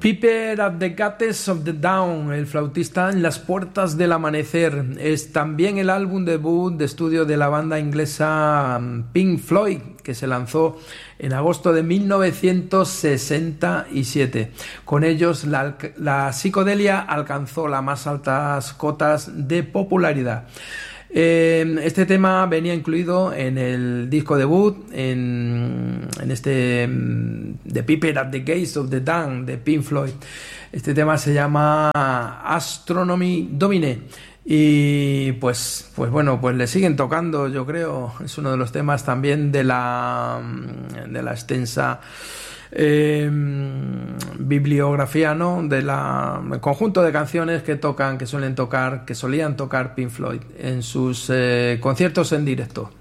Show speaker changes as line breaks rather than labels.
Piper at the Gates of the Dawn, el flautista en las puertas del amanecer, es también el álbum debut de estudio de la banda inglesa Pink Floyd, que se lanzó en agosto de 1967. Con ellos la psicodelia alcanzó las más altas cotas de popularidad. Este tema venía incluido en el disco debut, en este The Piper at the Gates of the Dawn de Pink Floyd. Este tema se llama Astronomy Domine y pues bueno, pues le siguen tocando, yo creo. Es uno de los temas también de la extensa bibliografía, ¿no? El conjunto de canciones que solían tocar Pink Floyd en sus conciertos en directo.